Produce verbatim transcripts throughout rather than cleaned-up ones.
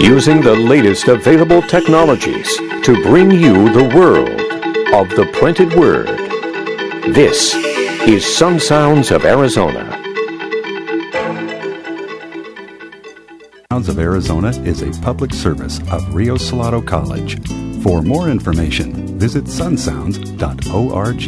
using the latest available technologies to bring you the world of the printed word. This is Sun Sounds of Arizona. Sounds of Arizona is a public service of Rio Salado College. For more information, visit sun sounds dot org.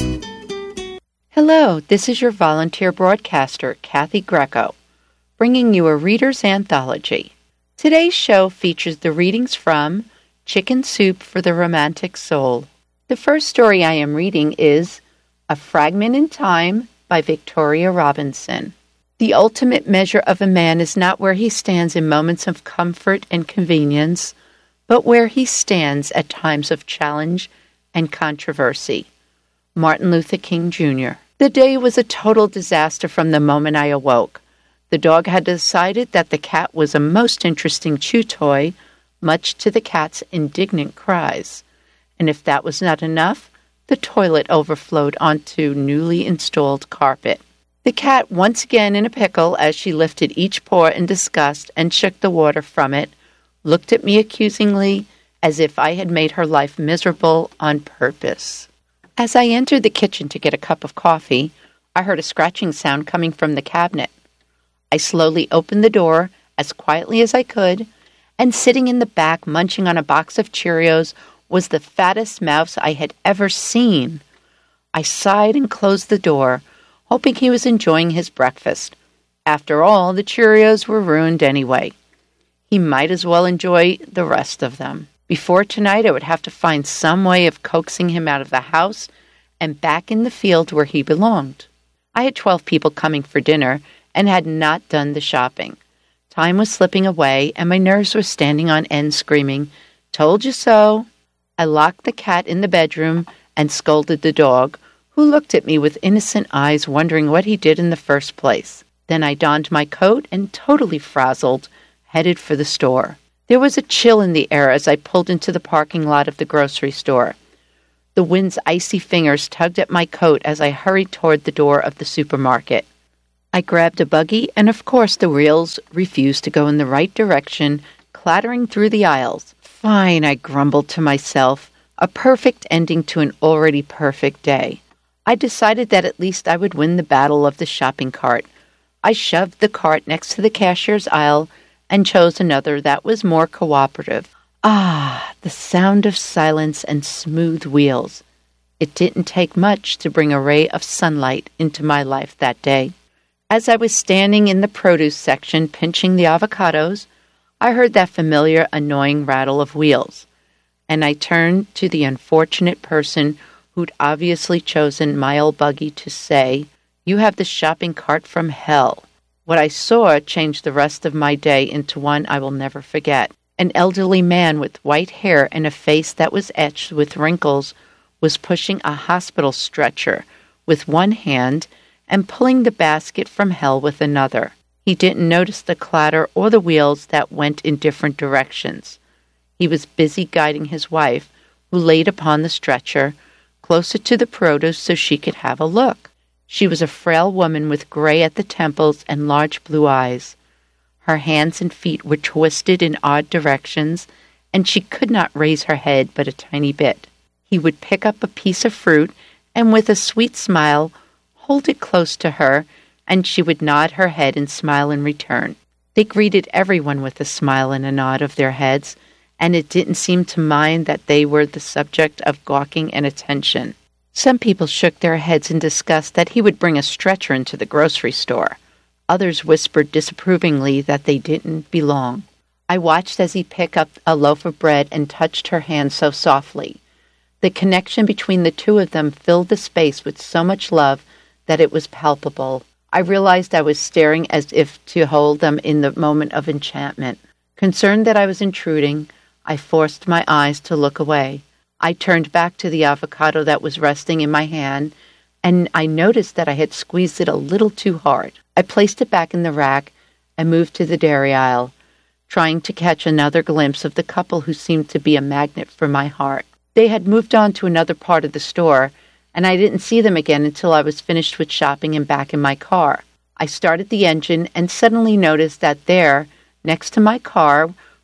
Hello, this is your volunteer broadcaster, Kathy Greco, bringing you a reader's anthology. Today's show features the readings from Chicken Soup for the Romantic Soul. The first story I am reading is A Fragment in Time by Victoria Robinson. The ultimate measure of a man is not where he stands in moments of comfort and convenience, but where he stands at times of challenge and controversy. Martin Luther King, Junior The day was a total disaster from the moment I awoke. The dog had decided that the cat was a most interesting chew toy, much to the cat's indignant cries. And if that was not enough, the toilet overflowed onto newly installed carpet. The cat, once again in a pickle as she lifted each paw in disgust and shook the water from it, looked at me accusingly as if I had made her life miserable on purpose. As I entered the kitchen to get a cup of coffee, I heard a scratching sound coming from the cabinet. I slowly opened the door as quietly as I could, and sitting in the back munching on a box of Cheerios was the fattest mouse I had ever seen. I sighed and closed the door, hoping he was enjoying his breakfast. After all, the Cheerios were ruined anyway. He might as well enjoy the rest of them. Before tonight, I would have to find some way of coaxing him out of the house and back in the field where he belonged. I had twelve people coming for dinner and had not done the shopping. Time was slipping away, and my nerves were standing on end screaming, "Told you so!" I locked the cat in the bedroom and scolded the dog, who looked at me with innocent eyes wondering what he did in the first place. Then I donned my coat and, totally frazzled, headed for the store. There was a chill in the air as I pulled into the parking lot of the grocery store. The wind's icy fingers tugged at my coat as I hurried toward the door of the supermarket. I grabbed a buggy, and of course the wheels refused to go in the right direction, clattering through the aisles. Fine, I grumbled to myself, a perfect ending to an already perfect day. I decided that at least I would win the battle of the shopping cart. I shoved the cart next to the cashier's aisle and chose another that was more cooperative. Ah, the sound of silence and smooth wheels. It didn't take much to bring a ray of sunlight into my life that day. As I was standing in the produce section pinching the avocados, I heard that familiar, annoying rattle of wheels, and I turned to the unfortunate person who'd obviously chosen my old buggy to say, "You have the shopping cart from hell." What I saw changed the rest of my day into one I will never forget. An elderly man with white hair and a face that was etched with wrinkles was pushing a hospital stretcher with one hand and pulling the basket from hell with another. He didn't notice the clatter or the wheels that went in different directions. He was busy guiding his wife, who laid upon the stretcher, closer to the produce so she could have a look. She was a frail woman with gray at the temples and large blue eyes. Her hands and feet were twisted in odd directions, and she could not raise her head but a tiny bit. He would pick up a piece of fruit, and with a sweet smile, hold it close to her, and she would nod her head and smile in return. They greeted everyone with a smile and a nod of their heads, and it didn't seem to mind that they were the subject of gawking and attention. Some people shook their heads in disgust that he would bring a stretcher into the grocery store. Others whispered disapprovingly that they didn't belong. I watched as he picked up a loaf of bread and touched her hand so softly. The connection between the two of them filled the space with so much love that it was palpable. I realized I was staring as if to hold them in the moment of enchantment. Concerned that I was intruding, I forced my eyes to look away. I turned back to the avocado that was resting in my hand, and I noticed that I had squeezed it a little too hard. I placed it back in the rack and moved to the dairy aisle, trying to catch another glimpse of the couple who seemed to be a magnet for my heart. They had moved on to another part of the store, and I didn't see them again until I was finished with shopping and back in my car. I started the engine and suddenly noticed that there, next to my car,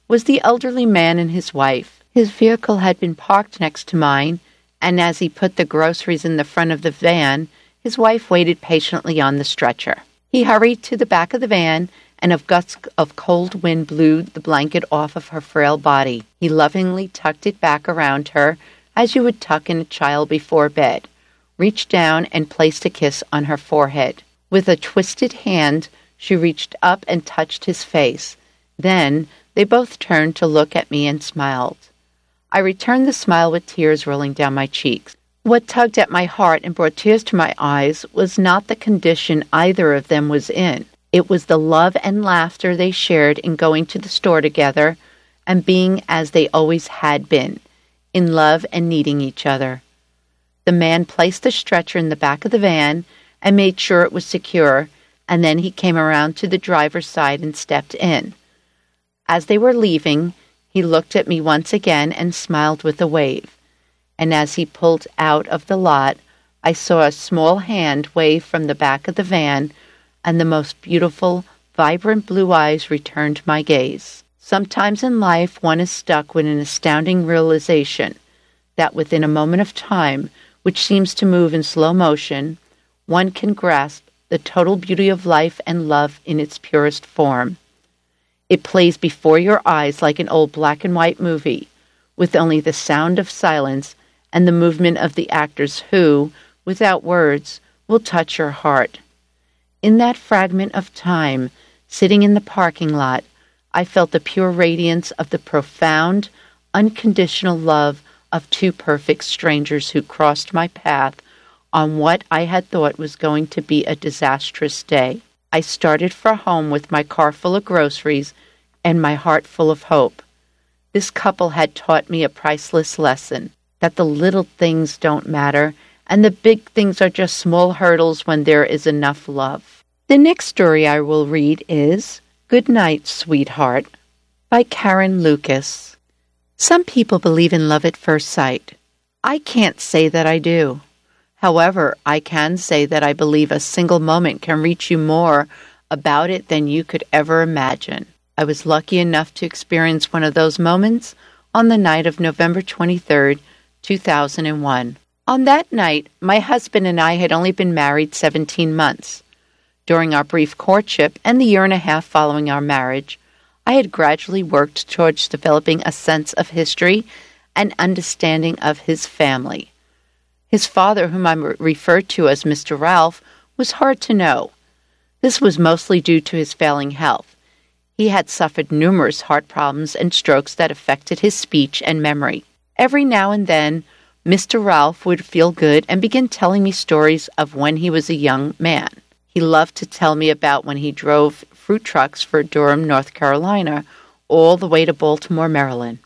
was the elderly man and his wife. His vehicle had been parked next to mine, and as he put the groceries in the front of the van, his wife waited patiently on the stretcher. He hurried to the back of the van, and a gust of cold wind blew the blanket off of her frail body. He lovingly tucked it back around her, as you would tuck in a child before bed, reached down and placed a kiss on her forehead. With a twisted hand, she reached up and touched his face. Then they both turned to look at me and smiled. I returned the smile with tears rolling down my cheeks. What tugged at my heart and brought tears to my eyes was not the condition either of them was in. It was the love and laughter they shared in going to the store together and being as they always had been, in love and needing each other. The man placed the stretcher in the back of the van and made sure it was secure, and then he came around to the driver's side and stepped in. As they were leaving, he looked at me once again and smiled with a wave, and as he pulled out of the lot, I saw a small hand wave from the back of the van, and the most beautiful, vibrant blue eyes returned my gaze. Sometimes in life one is stuck with an astounding realization that within a moment of time, which seems to move in slow motion, one can grasp the total beauty of life and love in its purest form. It plays before your eyes like an old black and white movie, with only the sound of silence and the movement of the actors who, without words, will touch your heart. In that fragment of time, sitting in the parking lot, I felt the pure radiance of the profound, unconditional love of two perfect strangers who crossed my path on what I had thought was going to be a disastrous day. I started for home with my car full of groceries and my heart full of hope. This couple had taught me a priceless lesson, that the little things don't matter, and the big things are just small hurdles when there is enough love. The next story I will read is Good Night, Sweetheart by Karen Lucas. Some people believe in love at first sight. I can't say that I do. However, I can say that I believe a single moment can reach you more about it than you could ever imagine. I was lucky enough to experience one of those moments on the night of November twenty-third, two thousand one. On that night, my husband and I had only been married seventeen months. During our brief courtship and the year and a half following our marriage, I had gradually worked towards developing a sense of history and understanding of his family. His father, whom I referred to as Mister Ralph, was hard to know. This was mostly due to his failing health. He had suffered numerous heart problems and strokes that affected his speech and memory. Every now and then, Mister Ralph would feel good and begin telling me stories of when he was a young man. He loved to tell me about when he drove fruit trucks for Durham, North Carolina, all the way to Baltimore, Maryland.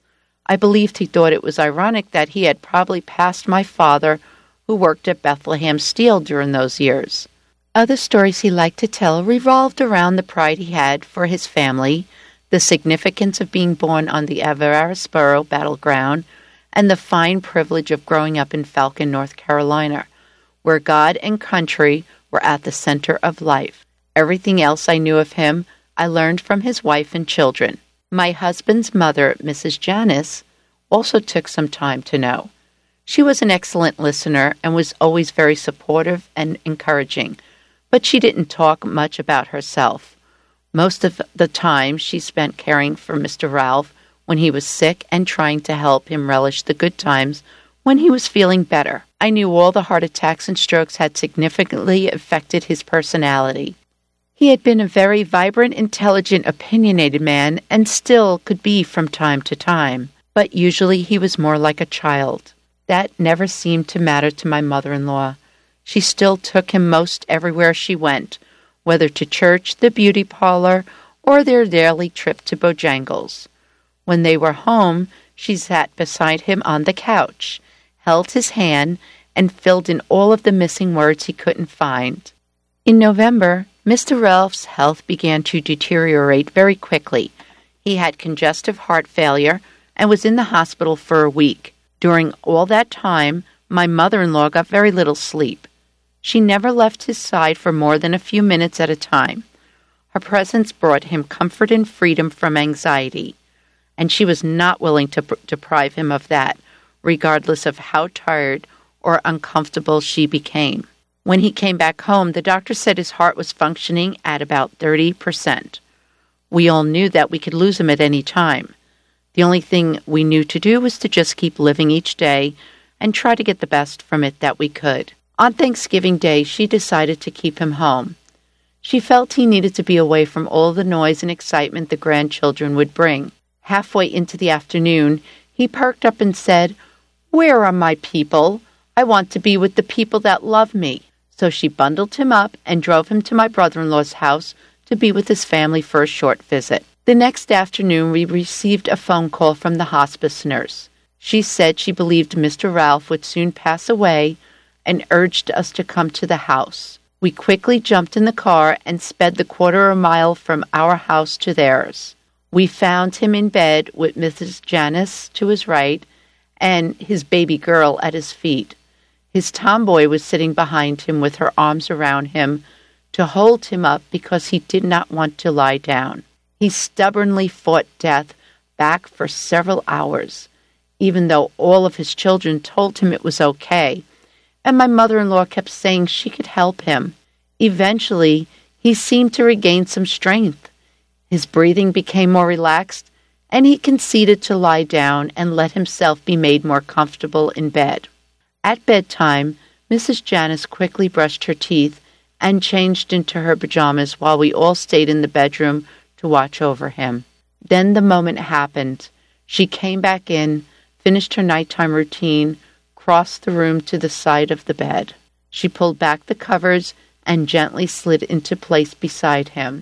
I believed he thought it was ironic that he had probably passed my father, who worked at Bethlehem Steel during those years. Other stories he liked to tell revolved around the pride he had for his family, the significance of being born on the Avarisboro battleground, and the fine privilege of growing up in Falcon, North Carolina, where God and country were at the center of life. Everything else I knew of him, I learned from his wife and children. My husband's mother, Missus Janice, also took some time to know. She was an excellent listener and was always very supportive and encouraging, but she didn't talk much about herself. Most of the time she spent caring for Mister Ralph when he was sick and trying to help him relish the good times when he was feeling better. I knew all the heart attacks and strokes had significantly affected his personality. He had been a very vibrant, intelligent, opinionated man, and still could be from time to time, but usually he was more like a child. That never seemed to matter to my mother-in-law. She still took him most everywhere she went, whether to church, the beauty parlor, or their daily trip to Bojangles. When they were home, she sat beside him on the couch, held his hand, and filled in all of the missing words he couldn't find. In November, Mister Ralph's health began to deteriorate very quickly. He had congestive heart failure and was in the hospital for a week. During all that time, my mother-in-law got very little sleep. She never left his side for more than a few minutes at a time. Her presence brought him comfort and freedom from anxiety. and she was not willing to pr- deprive him of that, regardless of how tired or uncomfortable she became. When he came back home, the doctor said his heart was functioning at about thirty percent. We all knew that we could lose him at any time. The only thing we knew to do was to just keep living each day and try to get the best from it that we could. On Thanksgiving Day, she decided to keep him home. She felt he needed to be away from all the noise and excitement the grandchildren would bring. Halfway into the afternoon, he perked up and said, "Where are my people? I want to be with the people that love me." So she bundled him up and drove him to my brother-in-law's house to be with his family for a short visit. The next afternoon, we received a phone call from the hospice nurse. She said she believed Mister Ralph would soon pass away and urged us to come to the house. We quickly jumped in the car and sped the quarter of a mile from our house to theirs. We found him in bed with Missus Janice to his right and his baby girl at his feet. His tomboy was sitting behind him with her arms around him to hold him up because he did not want to lie down. He stubbornly fought death back for several hours, even though all of his children told him it was okay, and my mother-in-law kept saying she could help him. Eventually, he seemed to regain some strength. His breathing became more relaxed, and he conceded to lie down and let himself be made more comfortable in bed. At bedtime, Missus Janice quickly brushed her teeth and changed into her pajamas while we all stayed in the bedroom to watch over him. Then the moment happened. She came back in, finished her nighttime routine, crossed the room to the side of the bed. She pulled back the covers and gently slid into place beside him.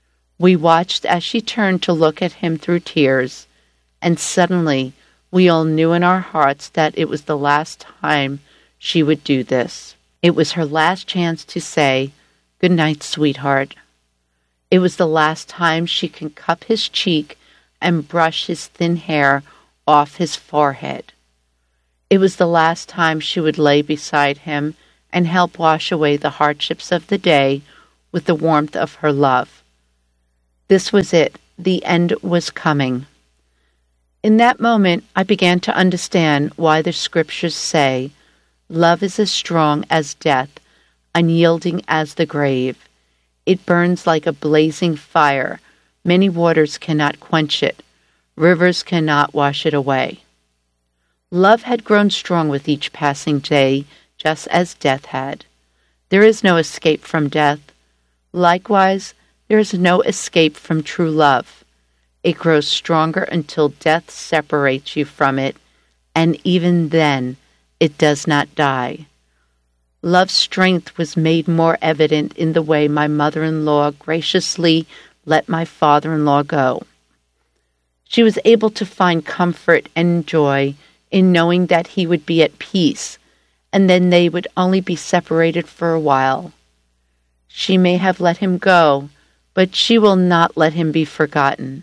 We watched as she turned to look at him through tears, and suddenly we all knew in our hearts that it was the last time she would do this. It was her last chance to say, "Good night, sweetheart." It was the last time she could cup his cheek and brush his thin hair off his forehead. It was the last time she would lay beside him and help wash away the hardships of the day with the warmth of her love. This was it. The end was coming. In that moment, I began to understand why the scriptures say, "Love is as strong as death, unyielding as the grave. It burns like a blazing fire. Many waters cannot quench it. Rivers cannot wash it away." Love had grown strong with each passing day, just as death had. There is no escape from death. Likewise, there is no escape from true love. It grows stronger until death separates you from it, and even then, it does not die. Love's strength was made more evident in the way my mother-in-law graciously let my father-in-law go. She was able to find comfort and joy in knowing that he would be at peace, and then they would only be separated for a while. She may have let him go, but she will not let him be forgotten.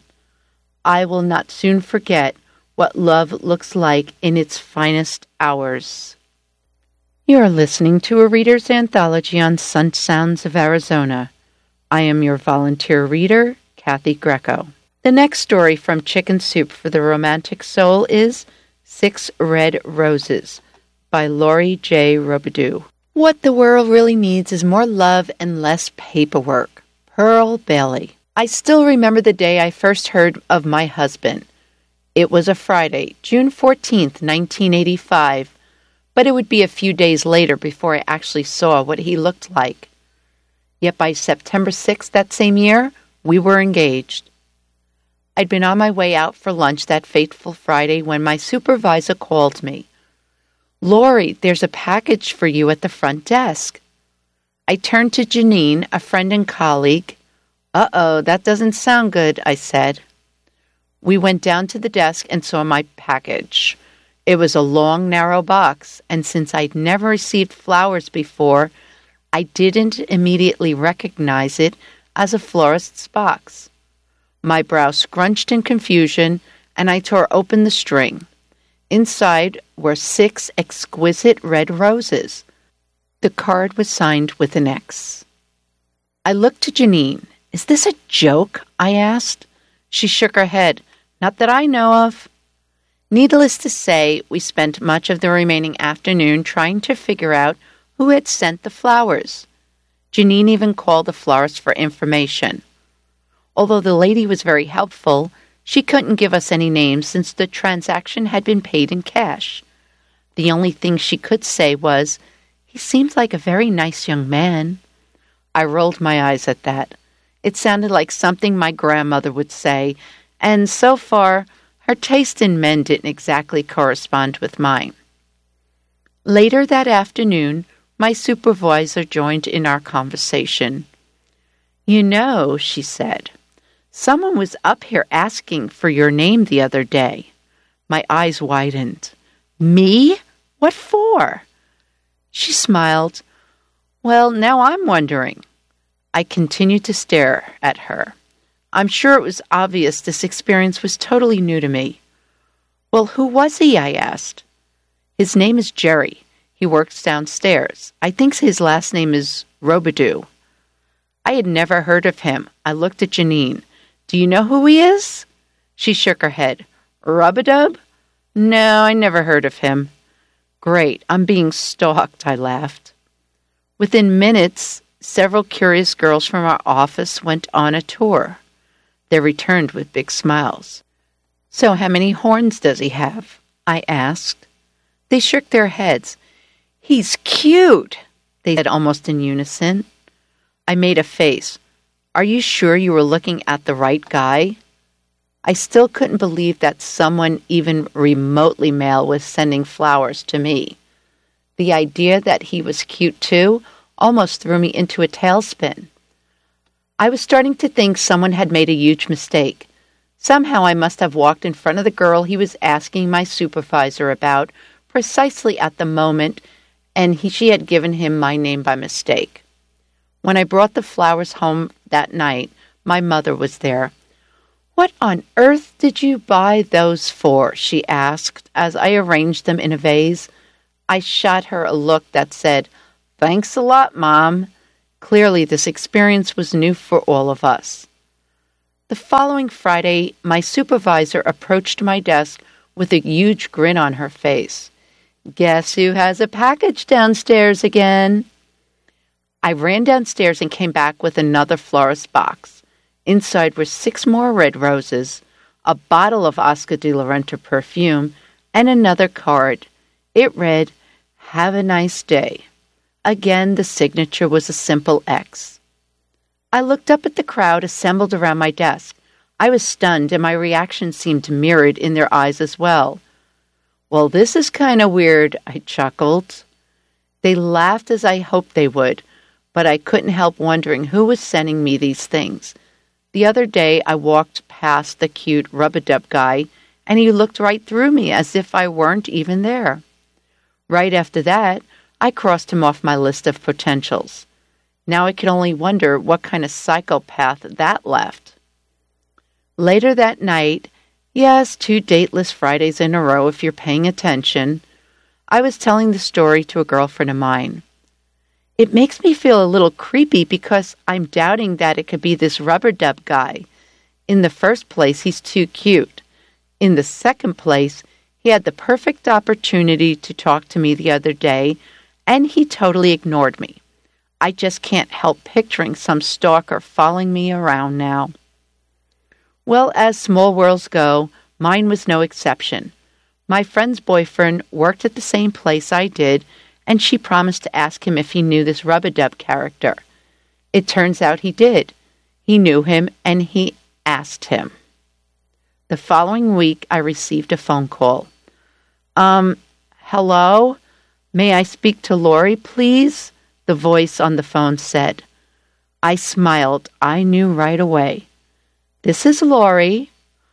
I will not soon forget what love looks like in its finest hours. You are listening to a Reader's Anthology on Sun Sounds of Arizona. I am your volunteer reader, Kathy Greco. The next story from Chicken Soup for the Romantic Soul is Six Red Roses by Laurie J. Robidoux. What the world really needs is more love and less paperwork. Pearl Bailey. I still remember the day I first heard of my husband. It was a Friday, June fourteenth, nineteen eighty-five, but it would be a few days later before I actually saw what he looked like. Yet by September sixth that same year, we were engaged. I'd been on my way out for lunch that fateful Friday when my supervisor called me. "Laurie, there's a package for you at the front desk." I turned to Janine, a friend and colleague. "Uh-oh, that doesn't sound good," I said. We went down to the desk and saw my package. It was a long, narrow box, and since I'd never received flowers before, I didn't immediately recognize it as a florist's box. My brow scrunched in confusion, and I tore open the string. Inside were six exquisite red roses. The card was signed with an X. I looked to Janine. "Is this a joke?" I asked. She shook her head. Not that I know of. Needless to say, we spent much of the remaining afternoon trying to figure out who had sent the flowers. Janine even called the florist for information. Although the lady was very helpful, she couldn't give us any names since the transaction had been paid in cash. The only thing she could say was, "He seems like a very nice young man." I rolled my eyes at that. It sounded like something my grandmother would say, and so far, her taste in men didn't exactly correspond with mine. Later that afternoon, my supervisor joined in our conversation. "You know," she said, "someone was up here asking for your name the other day." My eyes widened. "Me? What for?" She smiled. "Well, now I'm wondering." I continued to stare at her. I'm sure it was obvious this experience was totally new to me. "Well, who was he?" I asked. "His name is Jerry. He works downstairs. I think his last name is Robidoux." I had never heard of him. I looked at Janine. "Do you know who he is?" She shook her head. "Rub-a-dub? No, I never heard of him." "Great, I'm being stalked," I laughed. Within minutes, several curious girls from our office went on a tour. They returned with big smiles. "So how many horns does he have?" I asked. They shook their heads. "He's cute," they said almost in unison. I made a face. "Are you sure you were looking at the right guy?" I still couldn't believe that someone even remotely male was sending flowers to me. The idea that he was cute too almost threw me into a tailspin. I was starting to think someone had made a huge mistake. Somehow I must have walked in front of the girl he was asking my supervisor about precisely at the moment, and he, she had given him my name by mistake. When I brought the flowers home that night, my mother was there. "What on earth did you buy those for?" she asked as I arranged them in a vase. I shot her a look that said, "Thanks a lot, Mom." Clearly, this experience was new for all of us. The following Friday, my supervisor approached my desk with a huge grin on her face. "Guess who has a package downstairs again?" I ran downstairs and came back with another florist box. Inside were six more red roses, a bottle of Oscar de la Renta perfume, and another card. It read, "Have a nice day." Again, the signature was a simple X. I looked up at the crowd assembled around my desk. I was stunned, and my reaction seemed mirrored in their eyes as well. "Well, this is kind of weird," I chuckled. They laughed as I hoped they would, but I couldn't help wondering who was sending me these things. The other day, I walked past the cute rub-a-dub guy, and he looked right through me as if I weren't even there. Right after that, I crossed him off my list of potentials. Now I could only wonder what kind of psychopath that left. Later that night, yes, two dateless Fridays in a row if you're paying attention, I was telling the story to a girlfriend of mine. It makes me feel a little creepy because I'm doubting that it could be this rub-a-dub guy. In the first place, he's too cute. In the second place, he had the perfect opportunity to talk to me the other day, and he totally ignored me. I just can't help picturing some stalker following me around now. Well, as small worlds go, mine was no exception. My friend's boyfriend worked at the same place I did, and she promised to ask him if he knew this rub-a-dub character. It turns out he did. He knew him, and he asked him. The following week, I received a phone call. Um, hello? May I speak to Lori, please? The voice on the phone said. I smiled. I knew right away. This is Lori.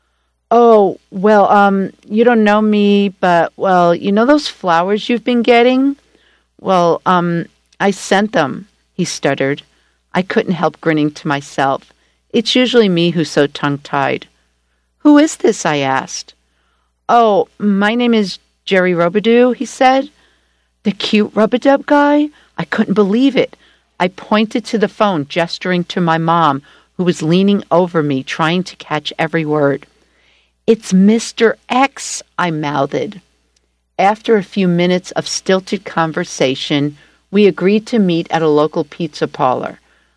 Oh, well, um, you don't know me, but, well, you know those flowers you've been getting? Well, um, I sent them, he stuttered. I couldn't help grinning to myself. It's usually me who's so tongue-tied. Who is this? I asked. Oh, my name is Jerry Robidoux, he said. The cute rub-a-dub guy? I couldn't believe it. I pointed to the phone, gesturing to my mom, who was leaning over me, trying to catch every word. "It's Mister X," I mouthed. After a few minutes of stilted conversation, we agreed to meet at a local pizza parlor.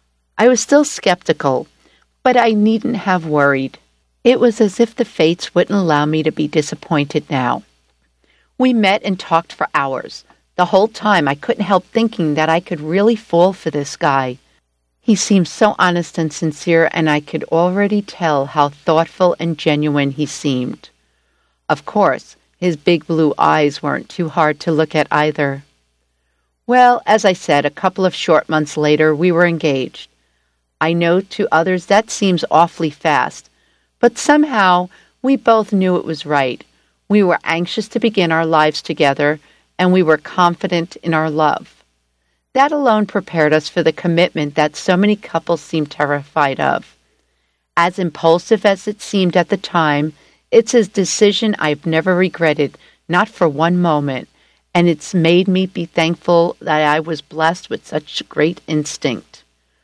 I was still skeptical, but I needn't have worried. It was as if the fates wouldn't allow me to be disappointed now. We met and talked for hours. The whole time I couldn't help thinking that I could really fall for this guy. He seemed so honest and sincere, and I could already tell how thoughtful and genuine he seemed. Of course, his big blue eyes weren't too hard to look at either. Well, as I said, a couple of short months later, we were engaged. I know to others that seems awfully fast, but somehow we both knew it was right. We were anxious to begin our lives together, and we were confident in our love. That alone prepared us for the commitment that so many couples seem terrified of. As impulsive as it seemed at the time, it's a decision I've never regretted, not for one moment, and it's made me be thankful that I was blessed with such great instinct.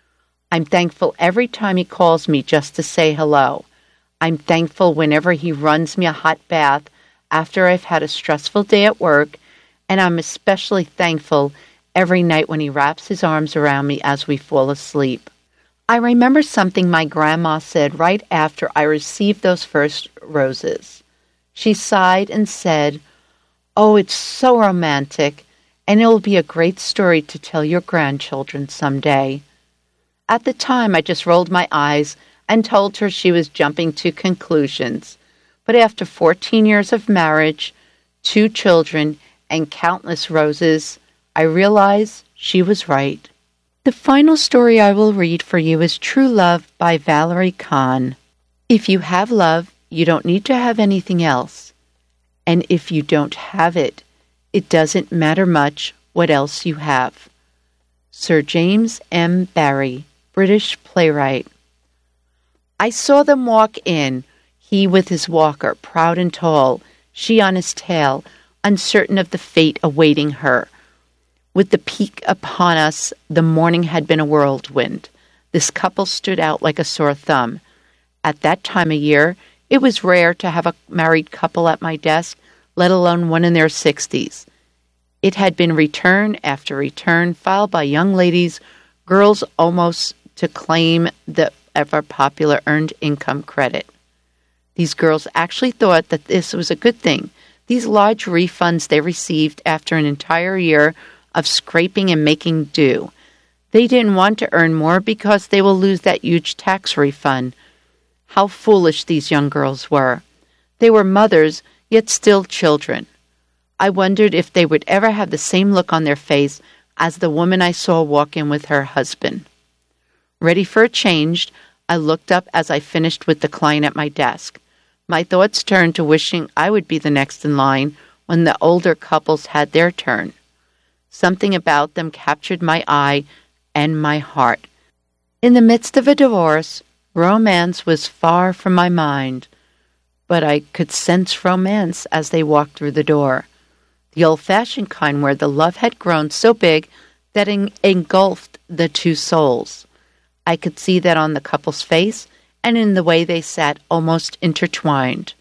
I'm thankful every time he calls me just to say hello. I'm thankful whenever he runs me a hot bath after I've had a stressful day at work, and I'm especially thankful every night when he wraps his arms around me as we fall asleep. I remember something my grandma said right after I received those first roses. She sighed and said, "Oh, it's so romantic, and it will be a great story to tell your grandchildren someday." At the time, I just rolled my eyes and told her she was jumping to conclusions. But after fourteen years of marriage, two children, and countless roses, I realized she was right. The final story I will read for you is True Love by Valerie Kahn. If you have love, you don't need to have anything else. And if you don't have it, it doesn't matter much what else you have. Sir James M. Barrie, British playwright. I saw them walk in, he with his walker, proud and tall, she on his tail, uncertain of the fate awaiting her. With the peak upon us, the morning had been a whirlwind. This couple stood out like a sore thumb. At that time of year, it was rare to have a married couple at my desk, let alone one in their sixties. It had been return after return filed by young ladies, girls almost to claim the ever-popular earned income credit. These girls actually thought that this was a good thing. These large refunds they received after an entire year of scraping and making do. They didn't want to earn more because they will lose that huge tax refund. How foolish these young girls were. They were mothers, yet still children. I wondered if they would ever have the same look on their face as the woman I saw walk in with her husband. Ready for a change, I looked up as I finished with the client at my desk. My thoughts turned to wishing I would be the next in line when the older couples had their turn. Something about them captured my eye and my heart. In the midst of a divorce, romance was far from my mind, but I could sense romance as they walked through the door. The old-fashioned kind where the love had grown so big that it engulfed the two souls. I could see that on the couple's face and in the way they sat almost intertwined.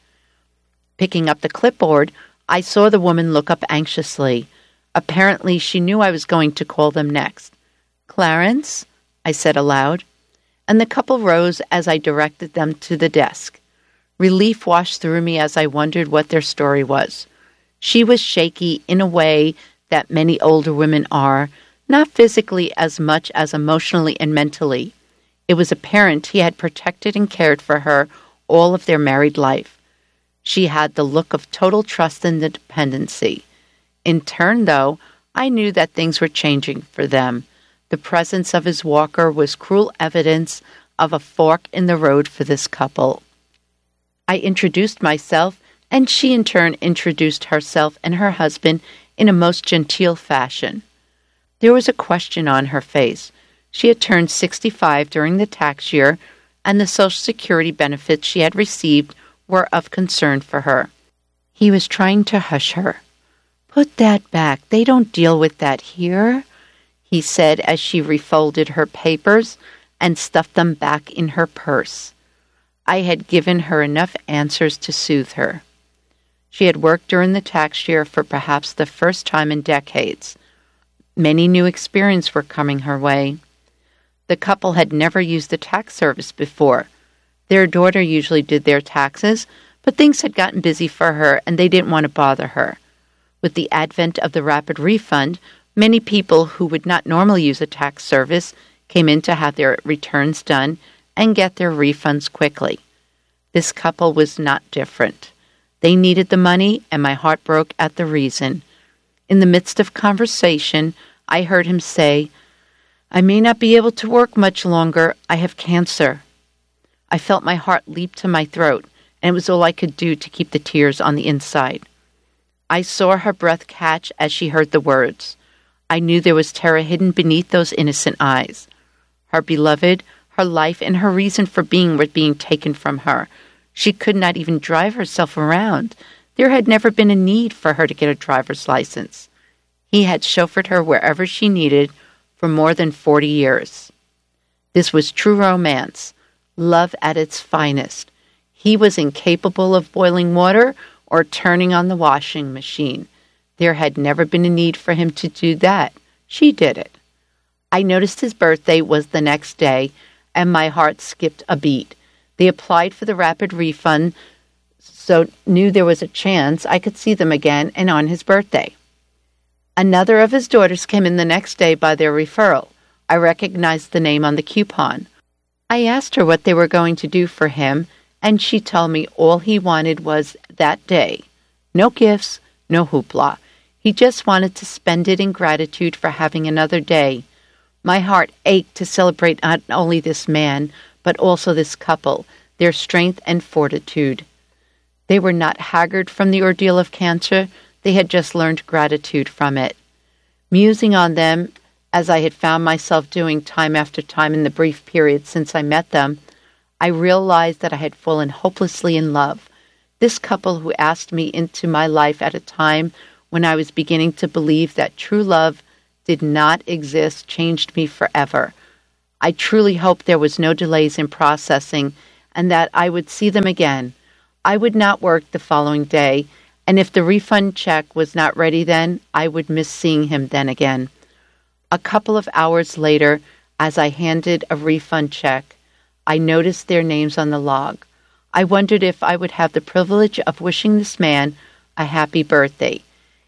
Picking up the clipboard, I saw the woman look up anxiously. Apparently, she knew I was going to call them next. "Clarence?" I said aloud, and the couple rose as I directed them to the desk. Relief washed through me as I wondered what their story was. She was shaky in a way that many older women are, not physically as much as emotionally and mentally. It was apparent he had protected and cared for her all of their married life. She had the look of total trust and dependency. In turn, though, I knew that things were changing for them. The presence of his walker was cruel evidence of a fork in the road for this couple. I introduced myself, and she in turn introduced herself and her husband in a most genteel fashion. There was a question on her face. She had turned sixty-five during the tax year, and the Social Security benefits she had received were of concern for her. He was trying to hush her. "Put that back. They don't deal with that here," he said as she refolded her papers and stuffed them back in her purse. I had given her enough answers to soothe her. She had worked during the tax year for perhaps the first time in decades. Many new experiences were coming her way. The couple had never used the tax service before. Their daughter usually did their taxes, but things had gotten busy for her and they didn't want to bother her. With the advent of the rapid refund, many people who would not normally use a tax service came in to have their returns done and get their refunds quickly. This couple was not different. They needed the money, and my heart broke at the reason. In the midst of conversation, I heard him say, "I may not be able to work much longer. I have cancer." I felt my heart leap to my throat, and it was all I could do to keep the tears on the inside. I saw her breath catch as she heard the words. I knew there was terror hidden beneath those innocent eyes. Her beloved, her life, and her reason for being were being taken from her. She could not even drive herself around. There had never been a need for her to get a driver's license. He had chauffeured her wherever she needed for more than forty years. This was true romance, love at its finest. He was incapable of boiling water or turning on the washing machine. There had never been a need for him to do that. She did it. I noticed his birthday was the next day, and my heart skipped a beat. They applied for the rapid refund, so knew there was a chance I could see them again and on his birthday. Another of his daughters came in the next day by their referral. I recognized the name on the coupon. I asked her what they were going to do for him, and she told me all he wanted was that day. No gifts, no hoopla. He just wanted to spend it in gratitude for having another day. My heart ached to celebrate not only this man, but also this couple, their strength and fortitude. They were not haggard from the ordeal of cancer. They had just learned gratitude from it. Musing on them, as I had found myself doing time after time in the brief period since I met them, I realized that I had fallen hopelessly in love. This couple who asked me into my life at a time when I was beginning to believe that true love did not exist changed me forever. I truly hoped there was no delays in processing and that I would see them again. I would not work the following day, and if the refund check was not ready then, I would miss seeing him then again. A couple of hours later, as I handed a refund check, I noticed their names on the log. I wondered if I would have the privilege of wishing this man a happy birthday.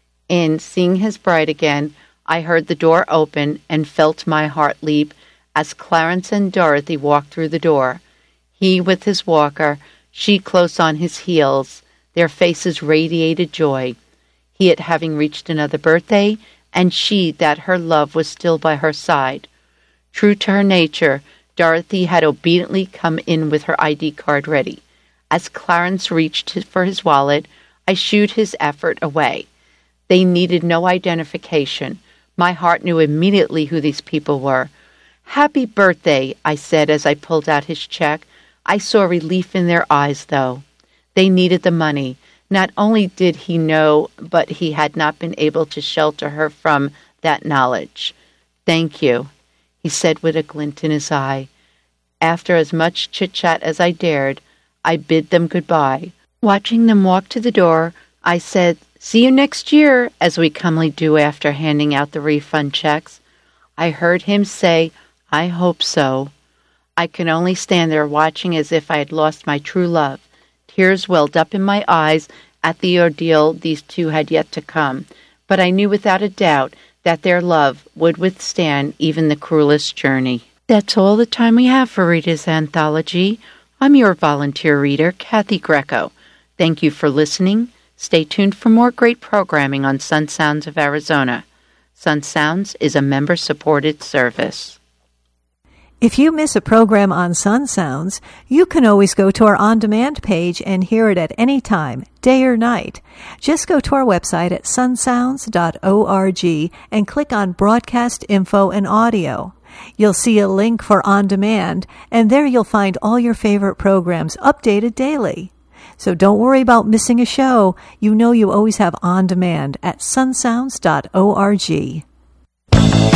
In seeing his bride again, I heard the door open and felt my heart leap as Clarence and Dorothy walked through the door. He with his walker, she close on his heels. Their faces radiated joy. He at having reached another birthday, and she that her love was still by her side. True to her nature, Dorothy had obediently come in with her I D card ready. As Clarence reached for his wallet, I shooed his effort away. They needed no identification. My heart knew immediately who these people were. "Happy birthday," I said as I pulled out his check. I saw relief in their eyes, though. They needed the money. Not only did he know, but he had not been able to shelter her from that knowledge. "Thank you," he said with a glint in his eye. After as much chit-chat as I dared, I bid them goodbye. Watching them walk to the door, I said, "See you next year," as we commonly do after handing out the refund checks. I heard him say, "I hope so." I could only stand there watching as if I had lost my true love. Tears welled up in my eyes at the ordeal these two had yet to come, but I knew without a doubt that their love would withstand even the cruelest journey. That's all the time we have for Rita's Anthology. I'm your volunteer reader, Kathy Greco. Thank you for listening. Stay tuned for more great programming on Sun Sounds of Arizona. Sun Sounds is a member-supported service. If you miss a program on Sun Sounds, you can always go to our on-demand page and hear it at any time, day or night. Just go to our website at sun sounds dot org and click on Broadcast Info and Audio. You'll see a link for On Demand, and there you'll find all your favorite programs updated daily. So don't worry about missing a show. You know you always have On Demand at sun sounds dot org.